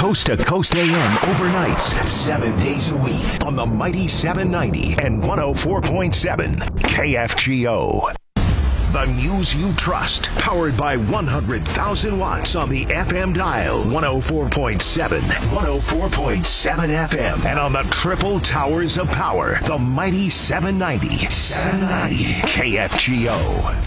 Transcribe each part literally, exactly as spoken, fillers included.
Coast to Coast A M overnights, seven days a week on the Mighty seven ninety and one oh four point seven K F G O. The news you trust, powered by one hundred thousand watts on the F M dial, one oh four point seven, one oh four point seven F M, and on the triple towers of power, the Mighty seven ninety, seven ninety K F G O.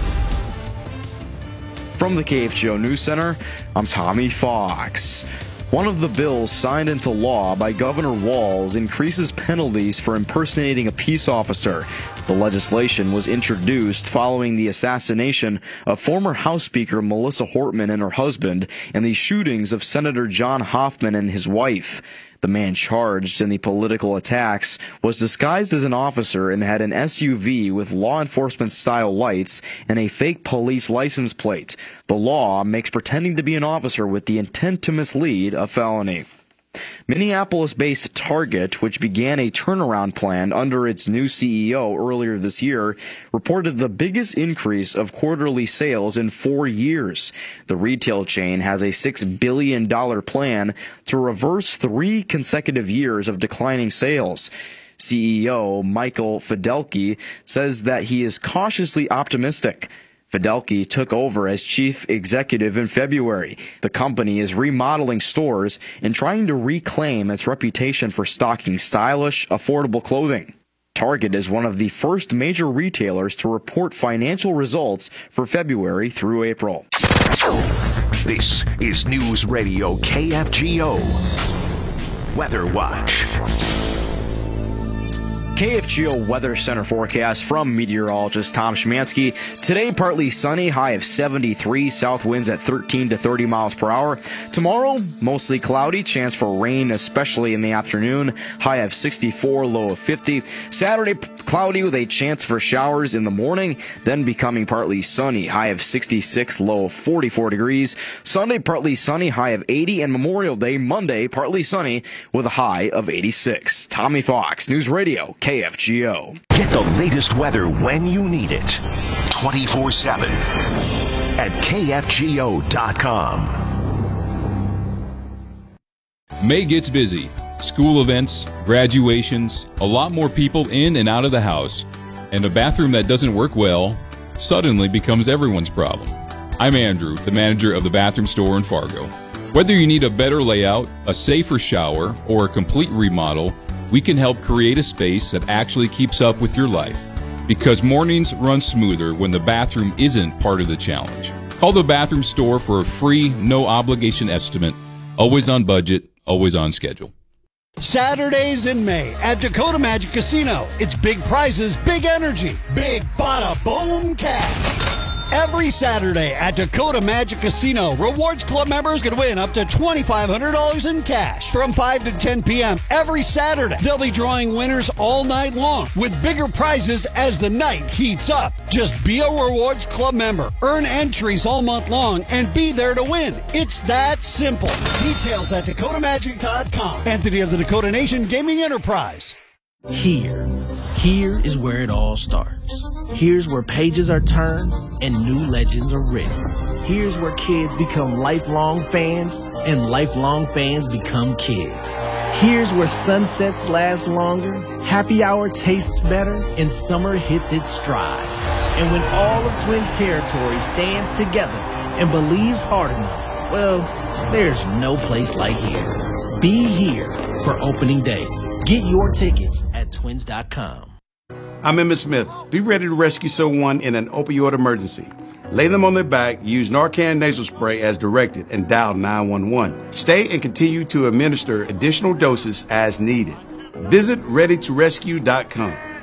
From the K F G O News Center, I'm Tommy Fox. One of the bills signed into law by Governor Walz increases penalties for impersonating a peace officer. The legislation was introduced following the assassination of former House Speaker Melissa Hortman and her husband and the shootings of Senator John Hoffman and his wife. The man charged in the political attacks was disguised as an officer and had an S U V with law enforcement-style lights and a fake police license plate. The law makes pretending to be an officer with the intent to mislead a felony. Minneapolis-based Target, which began a turnaround plan under its new C E O earlier this year, reported the biggest increase of quarterly sales in four years. The retail chain has a six billion dollars plan to reverse three consecutive years of declining sales. C E O Michael Fidelki says that he is cautiously optimistic. Fidelki took over as chief executive in February. The company is remodeling stores and trying to reclaim its reputation for stocking stylish, affordable clothing. Target is one of the first major retailers to report financial results for February through April. This is News Radio K F G O Weather Watch. K F G O Weather Center forecast from meteorologist Tom Szymanski. Today, partly sunny, high of seventy-three, south winds at thirteen to thirty miles per hour. Tomorrow, mostly cloudy, chance for rain, especially in the afternoon, high of sixty-four, low of fifty. Saturday, cloudy with a chance for showers in the morning, then becoming partly sunny, high of sixty-six, low of forty-four degrees. Sunday, partly sunny, high of eighty, and Memorial Day, Monday, partly sunny with a high of eighty-six. Tommy Fox, News Radio, K F G O. Get the latest weather when you need it, twenty-four seven at K F G O dot com. May gets busy. School events, graduations, a lot more people in and out of the house, and a bathroom that doesn't work well suddenly becomes everyone's problem. I'm Andrew, the manager of the bathroom store in Fargo. Whether you need a better layout, a safer shower, or a complete remodel, we can help create a space that actually keeps up with your life, because mornings run smoother when the bathroom isn't part of the challenge. Call the bathroom store for a free, no-obligation estimate. Always on budget, always on schedule. Saturdays in May at Dakota Magic Casino. It's big prizes, big energy, big bada boom cash. Every Saturday at Dakota Magic Casino, Rewards Club members can win up to twenty-five hundred dollars in cash. From five to ten p.m. every Saturday, they'll be drawing winners all night long with bigger prizes as the night heats up. Just be a Rewards Club member, earn entries all month long, and be there to win. It's that simple. Details at Dakota Magic dot com. Entity of the Dakota Nation Gaming Enterprise. Here. Here is where it all starts. Here's where pages are turned and new legends are written. Here's where kids become lifelong fans and lifelong fans become kids. Here's where sunsets last longer, happy hour tastes better, and summer hits its stride. And when all of Twins territory stands together and believes hard enough, well, there's no place like here. Be here for opening day. Get your tickets at twins dot com. I'm Emmett Smith. Be ready to rescue someone in an opioid emergency. Lay them on their back, use Narcan nasal spray as directed, and dial nine one one. Stay and continue to administer additional doses as needed. Visit ready to rescue dot com.